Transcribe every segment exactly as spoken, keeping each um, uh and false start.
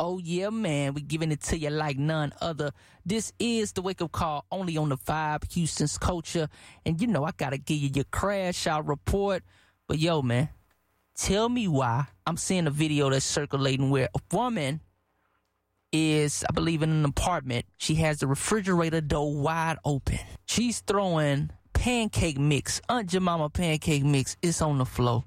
Oh, yeah, man. We're giving it to you like none other. This is the Wake Up Call, only on the Vibe, Houston's Culture. And, you know, I got to give you your crash out report. But, yo, man, tell me why I'm seeing a video that's circulating where a woman is, I believe, in an apartment. She has the refrigerator door wide open. She's throwing pancake mix. Aunt Jemima pancake mix. It's on the floor.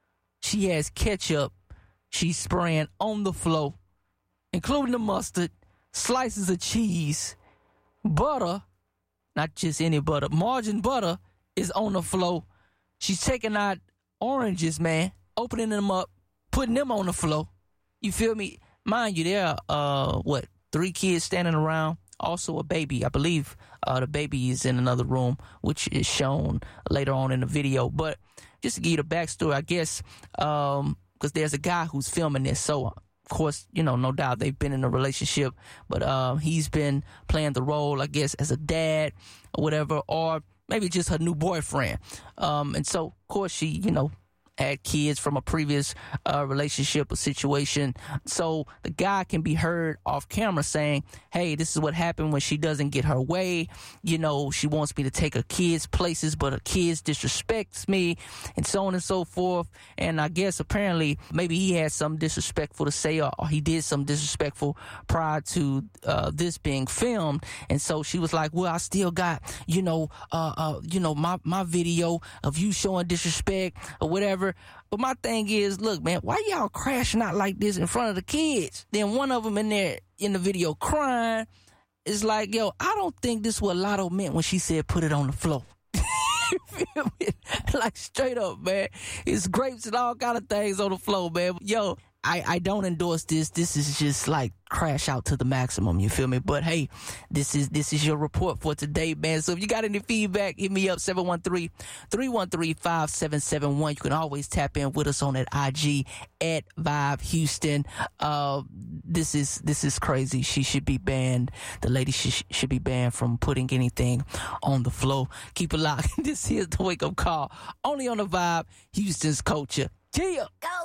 She has ketchup. She's spraying on the floor, including the mustard, slices of cheese, butter, not just any butter, margarine butter is on the floor. She's taking out oranges, man, opening them up, putting them on the floor. You feel me? Mind you, there are, uh, what, three kids standing around, also a baby. I believe uh, the baby is in another room, which is shown later on in the video. But just to give you the backstory, I guess, um, because there's a guy who's filming this, so of course, you know, no doubt they've been in a relationship, but um, he's been playing the role, I guess, as a dad or whatever, or maybe just her new boyfriend. Um, and so, of course, she, you know, had kids from a previous uh, relationship or situation. So the guy can be heard off camera saying, hey, this is what happened when she doesn't get her way. You know, she wants me to take her kids places, but her kids disrespects me, and so on and so forth. And I guess apparently maybe he had something disrespectful to say, or, or he did something disrespectful prior to uh, this being filmed. And so she was like, well, I still got, you know, uh, uh, you know, my, my video of you showing disrespect or whatever. But my thing is, look, man, why y'all crashing out like this in front of the kids? Then one of them in there in the video crying. It's like, yo, I don't think this is what Lotto meant when she said put it on the floor. You feel me? Like, straight up, man. It's grapes and all kind of things on the floor, man. Yo, I, I don't endorse this. This is just like crash out to the maximum. You feel me? But hey, this is this is your report for today, man. So if you got any feedback, hit me up seven one three, three one three, five seven seven one. You can always tap in with us on that I G at Vibe Houston. Uh, this is this is crazy. She should be banned. The lady sh- should be banned from putting anything on the floor. Keep it locked. This is the Wake Up Call, only on the Vibe, Houston's Culture. Yeah. Go.